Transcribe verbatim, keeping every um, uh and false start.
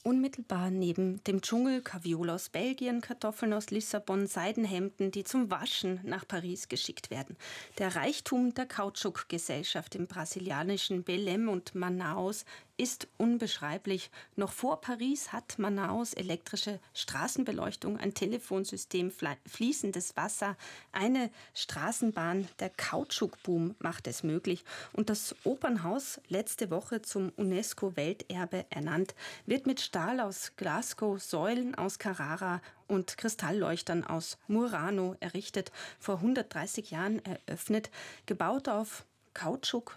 Unmittelbar neben dem Dschungel Kaviol aus Belgien, Kartoffeln aus Lissabon, Seidenhemden, die zum Waschen nach Paris geschickt werden. Der Reichtum der Kautschukgesellschaft im brasilianischen Belém und Manaus ist unbeschreiblich. Noch vor Paris hat Manaus elektrische Straßenbeleuchtung, ein Telefonsystem, fließendes Wasser, eine Straßenbahn. Der Kautschukboom macht es möglich. Und das Opernhaus, letzte Woche zum UNESCO-Welterbe ernannt, wird mit Stahl aus Glasgow, Säulen aus Carrara und Kristallleuchtern aus Murano errichtet, vor hundertdreißig Jahren eröffnet, gebaut auf Kautschuk,